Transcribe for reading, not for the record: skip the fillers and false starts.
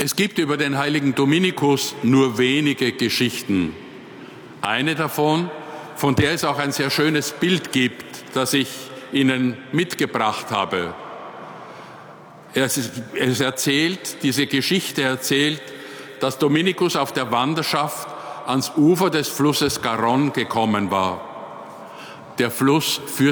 Es gibt über den heiligen Dominikus nur wenige Geschichten. Eine davon, von der es auch ein sehr schönes Bild gibt, das ich Ihnen mitgebracht habe. Diese Geschichte erzählt, dass Dominikus auf der Wanderschaft ans Ufer des Flusses Garonne gekommen war. Der Fluss führte